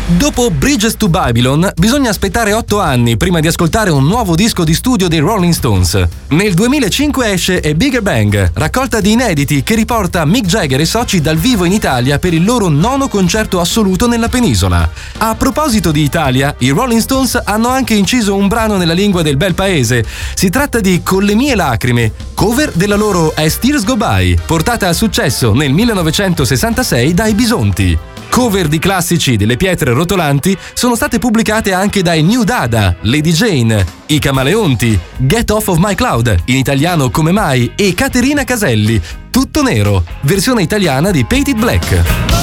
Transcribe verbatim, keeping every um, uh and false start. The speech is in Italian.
Dopo Bridges to Babylon, bisogna aspettare otto anni prima di ascoltare un nuovo disco di studio dei Rolling Stones. Nel duemilacinque esce A Bigger Bang, raccolta di inediti che riporta Mick Jagger e soci dal vivo in Italia per il loro nono concerto assoluto nella penisola. A proposito di Italia, i Rolling Stones hanno anche inciso un brano nella lingua del bel paese. Si tratta di Con le mie lacrime, cover della loro As Tears Go By, portata al successo nel millenovecentosessantasei dai Bisonti. Cover di classici delle pietre rotolanti sono state pubblicate anche dai New Dada, Lady Jane, I Camaleonti, Get Off of My Cloud, in italiano Come Mai, e Caterina Caselli, Tutto Nero, versione italiana di Painted Black.